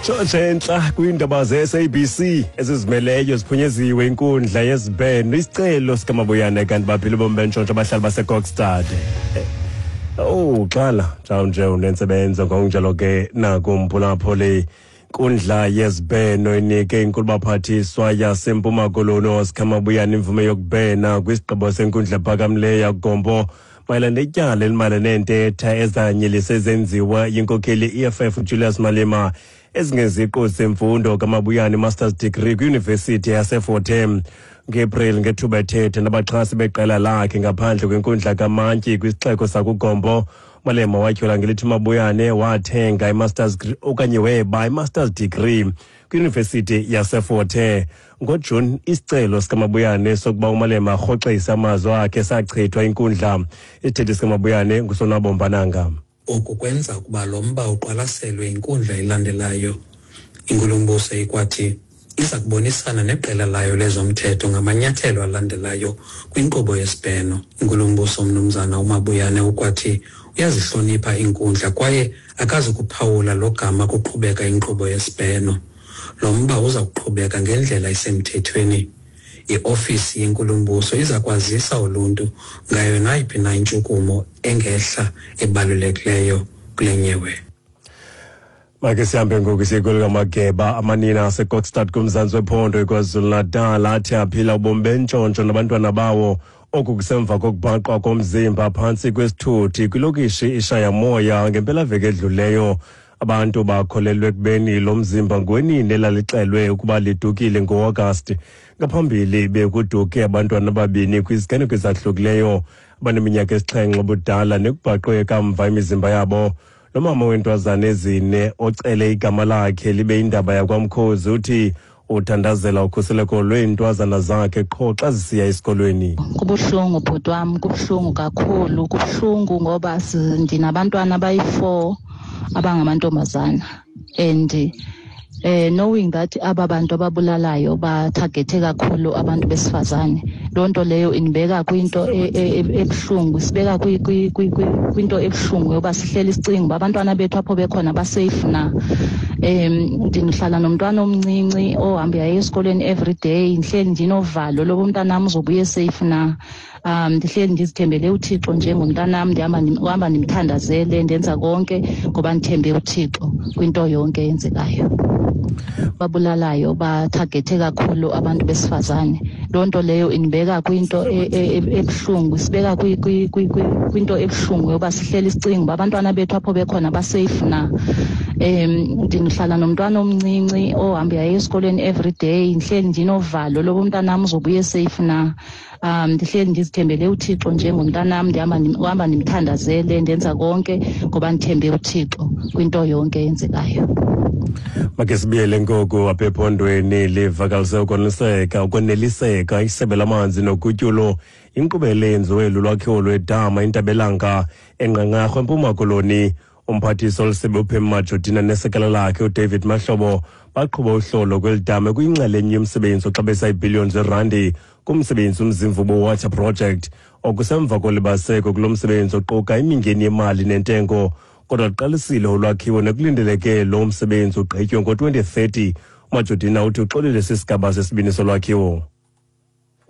Tshentla kwindaba ze-SABC ezizimeleyo ziphunyeziwe inkundla yezibheno isicelo sikamabuyane kanti baphila ubomi bentshontsho abahlali baseKokstad. Xala nje unentsebenzo ngokunjalo ke nakumphulapho le inkundla yezibheno inike inkulu baphathiswa yaseMpuma Koloni osikamabuyane imvume yokubhena kwisigqibo senkundla ephakamileyo yaGompo mayelana netyala elimali nentetha ezanyelise zenziwa yinkokheli EFF Julius Malema ezingeziqu zemfundo kamabuyane master's degree kwiUniversity yaseFort Hare ngeApril ngethuba ethetha nabaxhasi beqela lakhe ngaphandle kwenkundla kaMantyi kwisixeko sakuGompo. Malema watyhola ngelithi Mabuyane wathenga i-master's okanye weba i-master's degree kwiUniversity yaseFort Hare. NgoJuni isicelo sikamabuyane sokuba uMalema arhoxise amazwi akhe sachithwa inkundla. Isithethi sikamabuyane nguSonwabo Mbananga. Oku kwenza ukuba lo mba uqwalaselwe inkundla elandelayo. Inkulumbuso ikwathi iza kubonisana neqela layo lezomthetho ngamanyathelo alandelayo kwinkqubo yesibheno. Inkulumbuso Mnumzana uMabuyane ukwathi uyazihlonipha inkundla kwaye akazukuphawula lo gama kuqhubeka inkqubo yesibheno. Lo mba uza kuqhubeka ngendlela esemthethweni. I-ofisi yenkulumbuso iza kwazisa uluntu ngayo nayiphi na intshukumo engehla ebalulekileyo kule nyewe. Make sihambe ngoku isiko likaMageba. Amanina aseKokstad kumzantsi wephondo iKwaZulu-Natal athi aphila ubomi bentshontsho nabantwana bawo oku kusemva kokubhaqwa komzimba phantsi kwesithuthi kwilokishi iShayamoya ngempelaveki edluleyo. Abantu bakholelwe ekubeni lo mzimba ngwenini elalixelwe ukuba lidukile ngo-Agasti. Ngaphambili bekuduke abantwana ababini kwiziganeko ezahlukileyo abaneminyaka esixhenxe ubudala nekubhaqwe kamva imizimba yabo. Lo mama wentwazana ezine ocele igama lakhe libe indaba yakwaMkhozi uthi uthandazela ukhuseleko lweentwazana zakhe qho xa zisiya esikolweni. Kubuhlungu bhuti wam, kubuhlungu kakhulu, kubuhlungu ngoba ndinabantwana abayi-4 abangamantombazana and knowing that aba bantu ababulalayo batargethe kakhulu abantu besifazane. Loo nto leyo indibeka kwinto ebuhlungu, sibeka kwinto ebuhlungu yoba sihleli sicinga uba abantwana bethu apho bekhona basafe na. Ndihlala nomntwana omncinci ohamba yayo esikolweni everyday, ndihleli ndinovalo loba umntanam uzobuye safe na. Ndihleli ndizithembele uThixo njengomntanam, ndihamba ndimthandazele, ndenza konke ngoba ndithembe uThixo kwinto yonke eyenzekayo. Babulalayo batargethe kakhulu abantu besifazane. Loo nto leyo indibeka kwinto ebuhlungu, sibeka kwinto ebuhlungu yoba sihleli sicinga uba abantwana bethu apho bekhona basafe na. Ndihlala nomntwana omncinci ohamba yayo esikolweni everyday, ndihleli ndinovalo loba umntanam uzobuye safe na. Ndihleli ndizithembele uThixo njengomntanam, ndihamba ndimthandazele, ndenza konke ngoba ndithembe uThixo kwinto yonke eyenzekayo. Make sibiyele ngoku apha ephondweni livakalise ukweneliseka isebe lamanzi nokutyulo inkqubela eyenziwe lulwakhiwo lwedama intabelanga enqanqarho eMpuma Koloni. Umphathiswa olisebe uPem Majodina nesekela lakhe uDavid Mahlobo baqhuba uhlolo kweli dama kuyinxalenye yomsebenzi oxabisa iibhiliyoni zeerandi kumsebenzi umzimvubo water project okusemva kolibaseko kulo msebenzi oquka imingeni yemali nentengo. Kodwa uqalisile ulwakhiwo nekulindeleke lo msebenzi ugqitywe ngo-2030. Majodina uthi uxolile sisigaba sesibini solwakhiwo.